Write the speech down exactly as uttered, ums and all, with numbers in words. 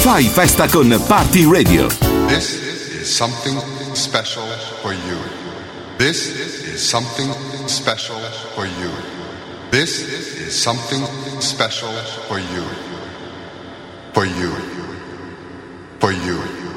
Fai festa con Party Radio. This is something special for you. This is something special for you. This is something special for you. For you. For you.